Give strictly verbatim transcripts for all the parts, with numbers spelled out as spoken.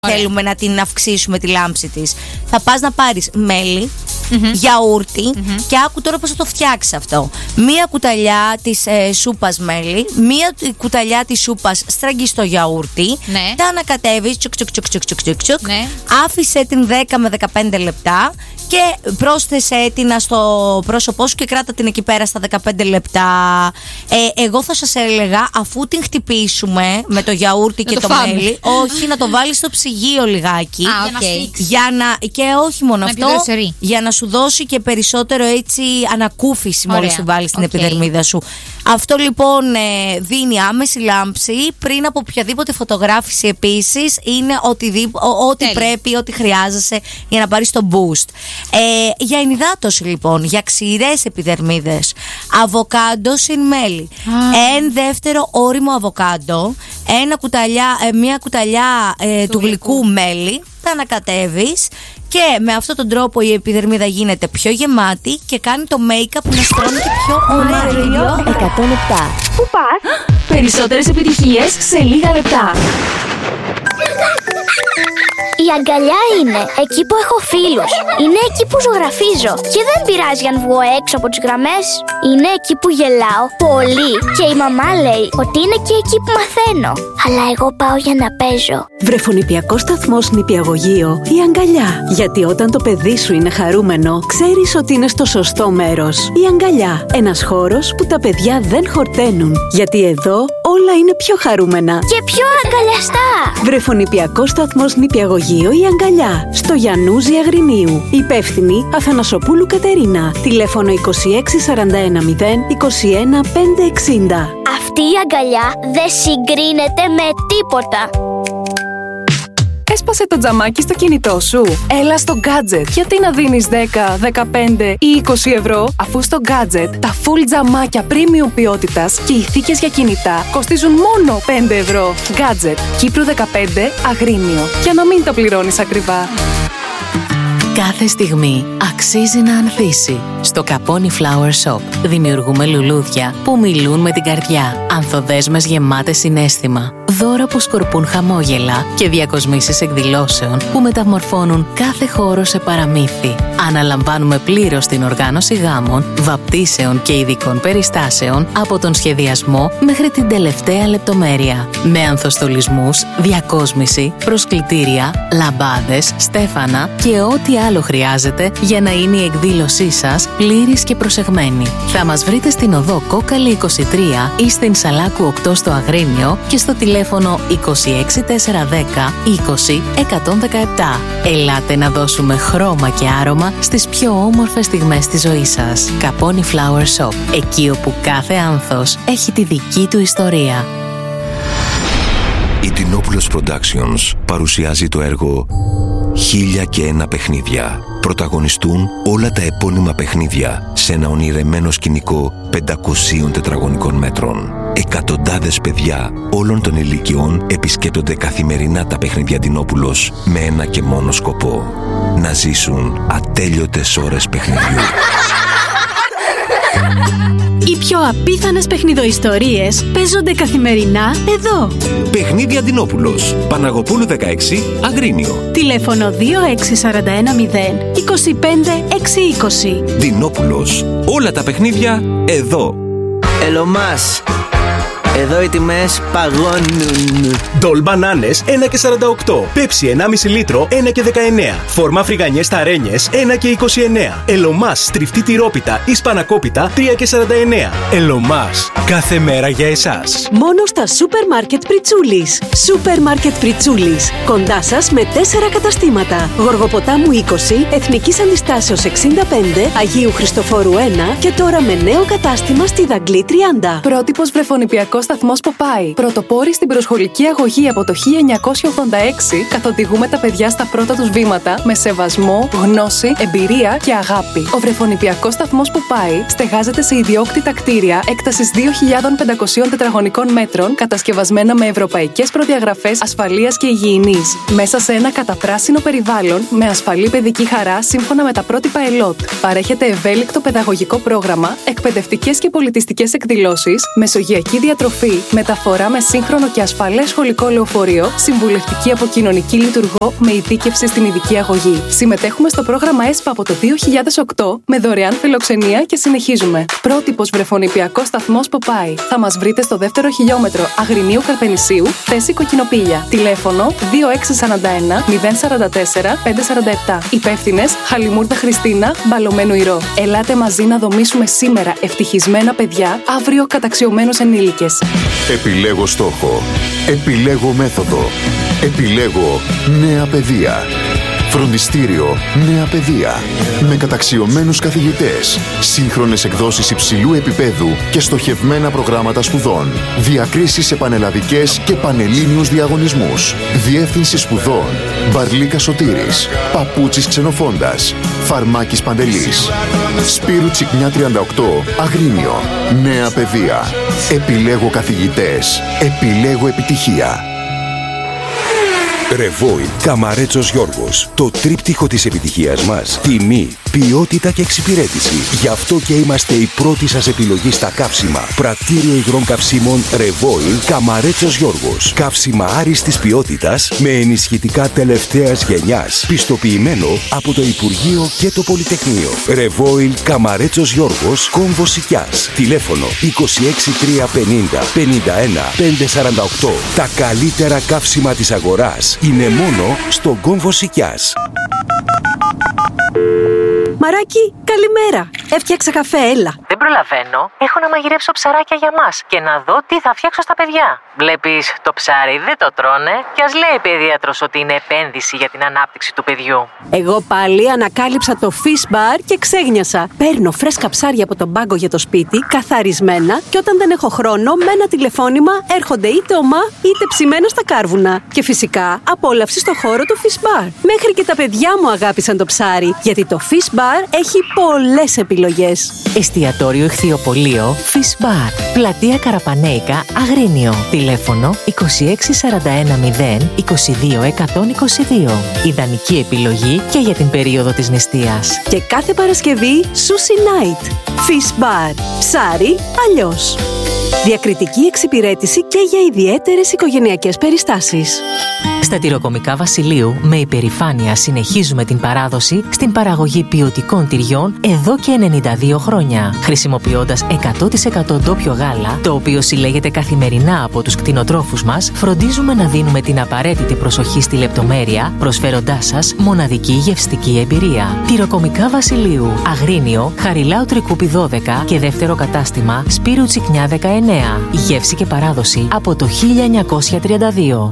Ωραία. Θέλουμε να την αυξήσουμε τη λάμψη της. Θα πας να πάρεις μέλι, mm-hmm. γιαούρτι mm-hmm. και άκου τώρα πώς θα το φτιάξεις αυτό. Μία κουταλιά της ε, σούπας μέλι, μία κουταλιά της σούπας στραγγιστό γιαούρτι, ναι. τα ανακατεύεις, τσουκ, τσουκ, τσουκ, τσουκ, τσουκ, τσουκ, ναι. άφησε την δέκα με δεκαπέντε λεπτά και πρόσθεσέ την στο πρόσωπό σου και κράτα την εκεί πέρα στα δεκαπέντε λεπτά. Ε, εγώ θα σας έλεγα, αφού την χτυπήσουμε με το γιαούρτι και το, το μέλι, όχι, να το βάλεις στο ψυγείο λιγάκι. Α, okay. για, να για να Και όχι μόνο με αυτό, για να σου δώσει και περισσότερο έτσι ανακούφιση μόλις την βάλεις στην okay. επιδερμίδα σου. Αυτό λοιπόν ε, δίνει άμεση λάμψη πριν από οποιαδήποτε φωτογράφηση. Επίσης είναι ό,τι πρέπει, ό,τι χρειάζεσαι για να πάρεις το boost. Ε, για ενυδάτωση λοιπόν, για ξηρές επιδερμίδες, αβοκάντο συν μέλι. Ah. Ένα δεύτερο όριμο αβοκάντο, ένα κουταλιά, ε, μια κουταλιά ε, του, του γλυκού, γλυκού μέλι, τα ανακατεύεις και με αυτόν τον τρόπο η επιδερμίδα γίνεται πιο γεμάτη και κάνει το make-up να στρώνεται πιο ωραία. εκατόν επτά. Πού πας? Περισσότερες επιτυχίες σε λίγα λεπτά. Η αγκαλιά είναι εκεί που έχω φίλους. Είναι εκεί που ζωγραφίζω. Και δεν πειράζει αν βγω έξω από τις γραμμές. Είναι εκεί που γελάω πολύ. Και η μαμά λέει ότι είναι και εκεί που μαθαίνω. Αλλά εγώ πάω για να παίζω. Βρεφονηπιακό σταθμός νηπιαγωγείο η αγκαλιά. Γιατί όταν το παιδί σου είναι χαρούμενο, ξέρεις ότι είναι στο σωστό μέρος. Η αγκαλιά. Ένας χώρος που τα παιδιά δεν χορταίνουν. Γιατί εδώ όλα είναι πιο χαρούμενα. Και πιο αγκαλιαστά. Βρεφονηπιακό σταθμός νηπιαγωγείο η αγκαλιά. Στο Γιαννούζη Αγρινίου. Υπεύθυνη Αθανασοπούλου Κατερίνα. Τηλέφωνο είκοσι έξι σαράντα ένα μηδέν είκοσι ένα πεντακόσια εξήντα. Αυτή η αγκαλιά δεν συγκρίνεται με τίποτα. Έσπασε το τζαμάκι στο κινητό σου? Έλα στο Gadget. Γιατί να δίνεις δέκα, δεκαπέντε ή είκοσι ευρώ, αφού στο Gadget τα full τζαμάκια premium ποιότητας και οι θήκες για κινητά κοστίζουν μόνο πέντε ευρώ. Gadget. Κύπρου δεκαπέντε, Αγρίνιο. Για να μην το πληρώνεις ακριβά. Κάθε στιγμή αξίζει να ανθίσει. Στο Caponi Flower Shop δημιουργούμε λουλούδια που μιλούν με την καρδιά. Ανθοδέσμες γεμάτες συναίσθημα. Δώρα που σκορπούν χαμόγελα και διακοσμήσεις εκδηλώσεων που μεταμορφώνουν κάθε χώρο σε παραμύθι. Αναλαμβάνουμε πλήρως την οργάνωση γάμων, βαπτίσεων και ειδικών περιστάσεων από τον σχεδιασμό μέχρι την τελευταία λεπτομέρεια. Με ανθοστολισμούς, διακόσμηση, προσκλητήρια, λαμπάδες, στέφανα και ό,τι άλλο χρειάζεται για να είναι η εκδήλωσή σας πλήρης και προσεγμένη. Θα μας βρείτε στην οδό Κόκαλη είκοσι τρία ή στην Σαλάκου οκτώ στο Αγρίνιο και στο τηλέφωνο είκοσι έξι τετρακόσια δέκα είκοσι εκατόν δεκαεπτά. Ελάτε να δώσουμε χρώμα και άρωμα στις πιο όμορφες στιγμές της ζωής σας. Caponi Flower Shop. Εκεί όπου κάθε άνθος έχει τη δική του ιστορία. Η Τινόπουλος Productions παρουσιάζει το έργο «Χίλια και ένα παιχνίδια». Πρωταγωνιστούν όλα τα επώνυμα παιχνίδια σε ένα ονειρεμένο σκηνικό πεντακοσίων τετραγωνικών μέτρων. Εκατοντάδες παιδιά όλων των ηλικιών επισκέπτονται καθημερινά τα παιχνίδια Τινόπουλος με ένα και μόνο σκοπό: να ζήσουν ατέλειωτες ώρες παιχνιδιού. Οι πιο απίθανες παιχνιδοϊστορίες παίζονται καθημερινά εδώ. Παιχνίδια Τινόπουλος. Παναγοπούλου δεκαέξι, Αγρίνιο. Τηλέφωνο δύο έξι σαράντα ένα μηδέν είκοσι πέντε εξακόσια είκοσι. Τινόπουλος. Όλα τα παιχνίδια εδώ. Ελομάς. Εδώ οι τιμές παγώνουν. Ντολ μπανάνες ένα και σαράντα οκτώ. Πέψι ενάμιση λίτρο ένα και δεκαεννέα. Φορμά φρυγανιές ταρένιες ένα και είκοσι εννέα. Ελομάς στριφτή τυρόπιτα ή σπανακόπιτα τρία και σαράντα εννέα. Ελομάς. Κάθε μέρα για εσάς. Μόνο στα Σούπερ Μάρκετ Πριτσούλης. Σούπερ Μάρκετ Πριτσούλης. Κοντά σας με τέσσερα καταστήματα. Γοργοποτάμου είκοσι, Εθνικής Αντιστάσεως εξήντα πέντε, Αγίου Χριστοφόρου ένα και τώρα με νέο κατάστημα στη Δαγκλή τριάντα. Πρότυπος βρεφονηπιακός σταθμός Ποπάι. Πρωτοπόροι στην προσχολική αγωγή από το χίλια εννιακόσια ογδόντα έξι, καθοδηγούμε τα παιδιά στα πρώτα τους βήματα με σεβασμό, γνώση, εμπειρία και αγάπη. Ο βρεφονηπιακός σταθμός Ποπάι στεγάζεται σε ιδιόκτητα κτίρια έκτασης δύο χιλιάδες πεντακόσια τετραγωνικών μέτρων, κατασκευασμένα με ευρωπαϊκές προδιαγραφές ασφαλείας και υγιεινής. Μέσα σε ένα καταπράσινο περιβάλλον με ασφαλή παιδική χαρά σύμφωνα με τα πρότυπα ΕΛΟΤ. Παρέχεται ευέλικτο παιδαγωγικό πρόγραμμα, εκπαιδευτικές και πολιτιστικές εκδηλώσεις, μεσογειακή διατροφή επιστροφή, μεταφορά με σύγχρονο και ασφαλές σχολικό λεωφορείο, συμβουλευτική από κοινωνική λειτουργό με ειδίκευση στην ειδική αγωγή. Συμμετέχουμε στο πρόγραμμα ΕΣΠΑ από το δύο χιλιάδες οκτώ με δωρεάν φιλοξενία και συνεχίζουμε. Πρότυπος βρεφονηπιακός σταθμός Ποπάι. Θα μας βρείτε στο δεύτερο χιλιόμετρο Αγρινίου Καρπενησίου, θέση Κοκκινοπήλια. Τηλέφωνο δύο έξι τέσσερα ένα μηδέν τέσσερα τέσσερα πέντε τέσσερα επτά. Υπεύθυνες Χαλιμούρδα Χριστίνα, Μπαλωμένου Ηρώ. Ελάτε μαζί να δομήσουμε σήμερα ευτυχισμένα παιδιά, αύριο καταξιωμένους ενήλικες. Επιλέγω στόχο. Επιλέγω μέθοδο. Επιλέγω νέα παιδεία. Φροντιστήριο Νέα Παιδεία. Με καταξιωμένους καθηγητές, σύγχρονες εκδόσεις υψηλού επίπεδου και στοχευμένα προγράμματα σπουδών. Διακρίσεις σε πανελλαδικές και πανελλήνιους διαγωνισμούς. Διεύθυνση σπουδών Μπαρλίκα Σωτήρης, Παπούτσης Ξενοφώντας, Φαρμάκης Παντελής. Σπύρου Τσικνιά τριάντα οκτώ, Αγρίνιο. Νέα Παιδεία. Επιλέγω καθηγητές. Επιλέγω επιτυχία. Ρεβόιλ Καμαρέτσος Γιώργος. Το τρίπτυχο της επιτυχίας μας. Τιμή, ποιότητα και εξυπηρέτηση. Γι' αυτό και είμαστε η πρώτη σας επιλογή στα καύσιμα. Πρατήριο υγρών καυσίμων Ρεβόιλ Καμαρέτσος Γιώργος. Καύσιμα άριστης ποιότητας με ενισχυτικά τελευταίας γενιάς. Πιστοποιημένο από το Υπουργείο και το Πολυτεχνείο. Ρεβόιλ Καμαρέτσος Γιώργος, Κόμβο Σικιάς. Τηλέφωνο είκοσι έξι τριακόσια πενήντα πενήντα ένα πεντακόσια σαράντα οκτώ. Τα καλύτερα καύσιμα της αγοράς είναι μόνο στον Κόμβο Σικιάς. Μαράκι, καλημέρα. Έφτιαξα καφέ, έλα. Δεν προλαβαίνω. Έχω να μαγειρέψω ψαράκια για μας και να δω τι θα φτιάξω στα παιδιά. Βλέπεις, το ψάρι δεν το τρώνε και ας λέει η παιδίατρος ότι είναι επένδυση για την ανάπτυξη του παιδιού. Εγώ πάλι ανακάλυψα το Fish Bar και ξέγνιασα. Παίρνω φρέσκα ψάρια από τον πάγκο για το σπίτι, καθαρισμένα, και όταν δεν έχω χρόνο, με ένα τηλεφώνημα έρχονται είτε ομά είτε ψημένα στα κάρβουνα. Και φυσικά απόλαυση στο χώρο του Fish Bar. Μέχρι και τα παιδιά μου αγάπησαν το ψάρι, γιατί το Fish Bar έχει πολλές επιλογές. Εστιατόριο Ηχθειοπωλείο Fish Bar. Πλατεία Καραπανέικα, Αγρίνιο. Τηλέφωνο είκοσι έξι σαράντα ένα μηδέν είκοσι δύο εκατόν είκοσι δύο. Ιδανική επιλογή και για την περίοδο της νηστείας. Και κάθε Παρασκευή Sushi Night. Fish Bar. Ψάρι αλλιώς. Διακριτική εξυπηρέτηση και για ιδιαίτερες οικογενειακές περιστάσεις. Στα τυροκομικά Βασιλείου, με υπερηφάνεια συνεχίζουμε την παράδοση στην παραγωγή ποιοτικών τυριών εδώ και ενενήντα δύο χρόνια. Χρησιμοποιώντας εκατό τοις εκατό ντόπιο γάλα, το οποίο συλλέγεται καθημερινά από τους κτηνοτρόφους μας, φροντίζουμε να δίνουμε την απαραίτητη προσοχή στη λεπτομέρεια, προσφέροντάς σας μοναδική γευστική εμπειρία. Τυροκομικά Βασιλείου, Αγρίνιο, Χαριλάου Τρικούπη δώδεκα και δεύτερο κατάστημα Σπύρου Τσικνιά δεκαεννέα. Γεύση και παράδοση από το χίλια εννιακόσια τριάντα δύο.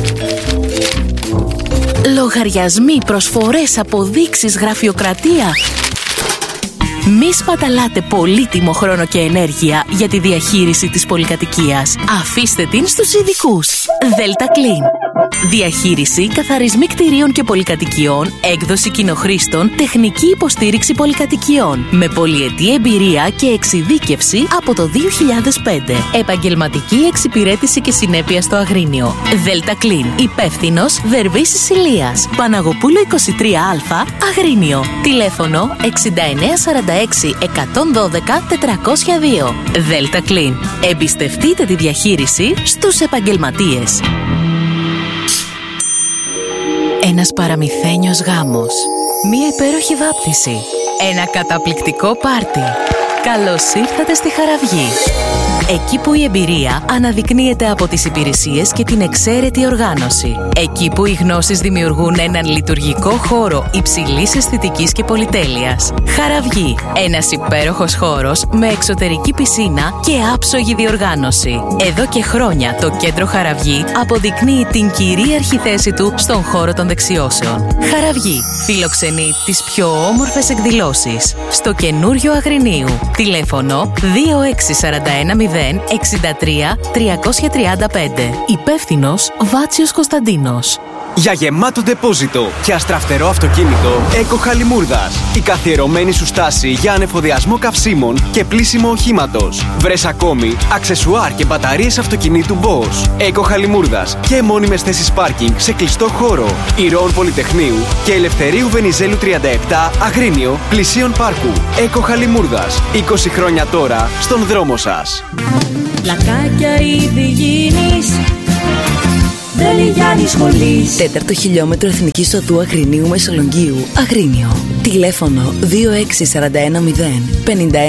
Λογαριασμοί, προσφορές, αποδείξεις, γραφειοκρατία. Μη σπαταλάτε πολύτιμο χρόνο και ενέργεια για τη διαχείριση της πολυκατοικίας. Αφήστε την στους ειδικούς. Delta Clean. Διαχείριση, καθαρισμοί κτηρίων και πολυκατοικιών, έκδοση κοινοχρήστων, τεχνική υποστήριξη πολυκατοικιών. Με πολυετή εμπειρία και εξειδίκευση από το δύο χιλιάδες πέντε. Επαγγελματική εξυπηρέτηση και συνέπεια στο Αγρίνιο. Delta Clean. Υπεύθυνος Δερβίσης Ηλίας. Παναγοπούλου είκοσι τρία Α, Αγρίνιο. Τηλέφωνο εξήντα εννέα σαράντα έξι εκατόν δώδεκα τετρακόσια δύο. Delta Clean. Εμπιστευτείτε τη διαχείριση στους επαγγελματίες. Ένας παραμυθένιος γάμος. Μία υπέροχη βάπτιση. Ένα καταπληκτικό πάρτι. Καλώς ήρθατε στη Χαραυγή. Εκεί που η εμπειρία αναδεικνύεται από τις υπηρεσίες και την εξαίρετη οργάνωση. Εκεί που οι γνώσεις δημιουργούν έναν λειτουργικό χώρο υψηλής αισθητικής και πολυτέλειας. Χαραυγή. Ένας υπέροχος χώρος με εξωτερική πισίνα και άψογη διοργάνωση. Εδώ και χρόνια το κέντρο Χαραυγή αποδεικνύει την κυρίαρχη θέση του στον χώρο των δεξιώσεων. Χαραυγή. Φιλοξενεί τις πιο όμορφες εκδηλώσεις. Στο καινούριο Αγρινίου. Τηλέφωνο δύο έξι τέσσερα ένα μηδέν εξήντα τρία τριακόσια τριάντα πέντε. Υπεύθυνος Βάτσιος Κωνσταντίνος. Για γεμάτο ντεπόζιτο και αστραφτερό αυτοκίνητο, Eco Χαλιμούρδας. Η καθιερωμένη σου στάση για ανεφοδιασμό καυσίμων και πλύσιμο οχήματος. Βρες ακόμη αξεσουάρ και μπαταρίες αυτοκινήτου Bosch. Eco Χαλιμούρδας και μόνιμες θέσεις πάρκινγκ σε κλειστό χώρο. Ηρώων Πολυτεχνείου και Ελευθερίου Βενιζέλου τριάντα επτά, Αγρίνιο, πλησίον πάρκου. Eco Χαλιμούρδας. είκοσι χρόνια τώρα στον δρόμο σας. πλακάκια ήδη γίνεις, δεν λυγιάνει σχολής. Τέταρτο χιλιόμετρο Εθνικής Οδού Αγρινίου Μεσολογγίου, Αγρίνιο. Τηλέφωνο δύο έξι τέσσερα ένα μηδέν πέντε